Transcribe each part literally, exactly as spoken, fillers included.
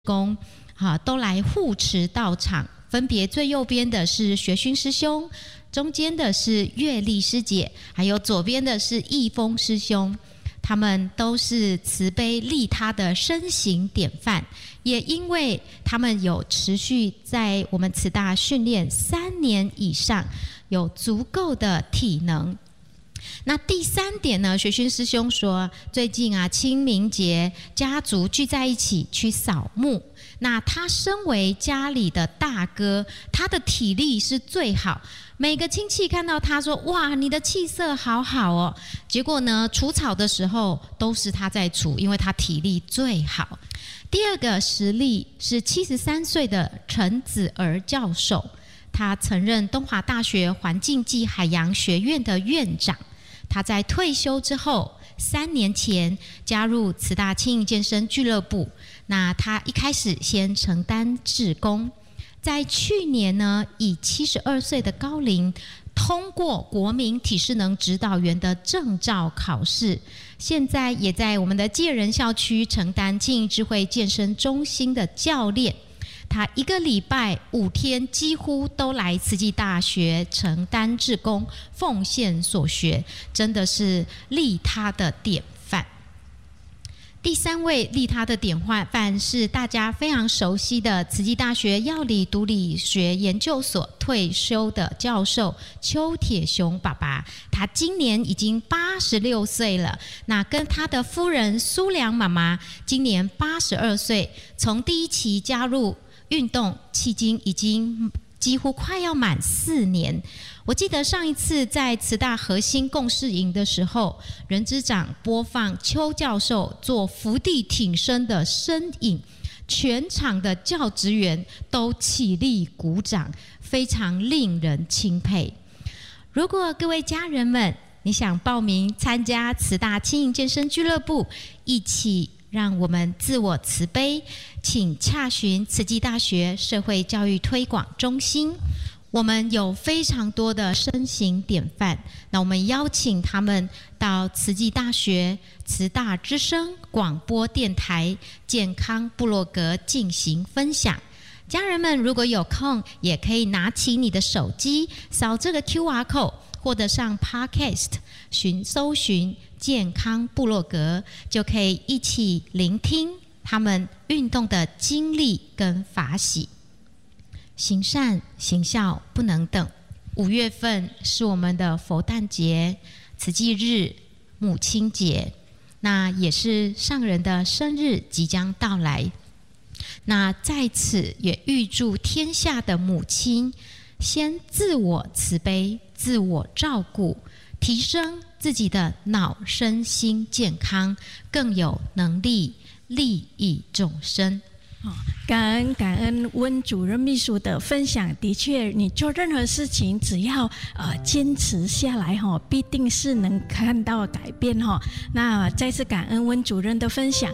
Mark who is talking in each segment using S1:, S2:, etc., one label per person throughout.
S1: 公啊都来护持道场，分别最右边的是学勋师兄，中间的是月丽师姐，还有左边的是义峰师兄。他们都是慈悲利他的身形典范，也因为他们有持续在我们慈大训练三年以上，有足够的体能。那第三点呢，学勋师兄说，最近啊清明节家族聚在一起去扫墓，那他身为家里的大哥，他的体力是最好，每个亲戚看到他说，哇，你的气色好好哦，结果呢除草的时候都是他在除，因为他体力最好。第二个实例是七十三岁的陈子儿教授，他曾任东华大学环境暨海洋学院的院长。他在退休之后，三年前加入慈大轻盈健身俱乐部。那他一开始先承担志工，在去年呢，以七十二岁的高龄通过国民体适能指导员的证照考试，现在也在我们的介仁校区承担轻盈智慧健身中心的教练。他一个礼拜五天几乎都来慈济大学承担志工，奉献所学，真的是利他的典范。第三位利他的典范是大家非常熟悉的慈济大学药理毒理学研究所退休的教授邱铁雄爸爸，他今年已经八十六岁了，那跟他的夫人苏良妈妈今年八十二岁，从第一期加入运动迄今已经几乎快要满四年。我记得上一次在慈大核心共事营的时候，人资长播放邱教授做伏地挺身的身影，全场的教职员都起立鼓掌，非常令人钦佩。如果各位家人们，你想报名参加慈大轻盈健身俱乐部，一起让我们自我慈悲，请洽询慈济大学社会教育推广中心。我们有非常多的身形典范，那我们邀请他们到慈济大学、慈大之声广播电台、健康部落格进行分享。家人们如果有空，也可以拿起你的手机，扫这个 Q R code， 或者上 Podcast 寻搜寻健康部落格，就可以一起聆听他们运动的经历跟法喜。行善行孝不能等，五月份是我们的佛诞节、慈济日、母亲节，那也是上人的生日即将到来。那在此也预祝天下的母亲先自我慈悲、自我照顾，提升自己的脑身心健康，更有能力利益众生。
S2: 感恩感恩温主任秘书的分享，的确，你做任何事情，只要呃坚持下来哈，必定是能看到改变哈。那再次感恩温主任的分享。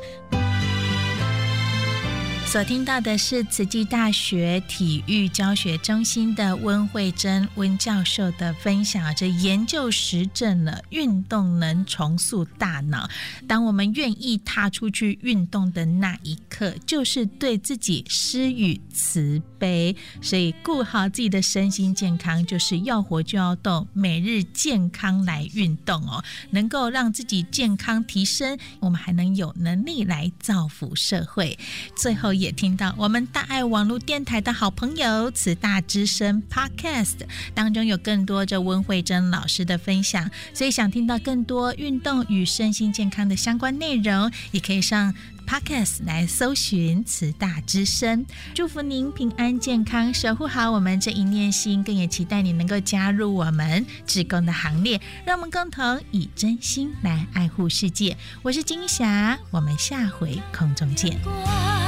S3: 所听到的是慈济大学体育教学中心的温慧珍温教授的分享，这研究实证了运动能重塑大脑。当我们愿意踏出去运动的那一刻，就是对自己施予慈悲。所以顾好自己的身心健康，就是要活就要动，每日健康来运动哦，能够让自己健康提升，我们还能有能力来造福社会。最后也听到我们大爱网络电台的好朋友慈大之声 Podcast 当中有更多这温慧珍老师的分享，所以想听到更多运动与身心健康的相关内容，也可以上 Podcast 来搜寻慈大之声。祝福您平安健康，守护好我们这一念心，更也期待你能够加入我们志工的行列，让我们共同以真心来爱护世界。我是金霞，我们下回空中见。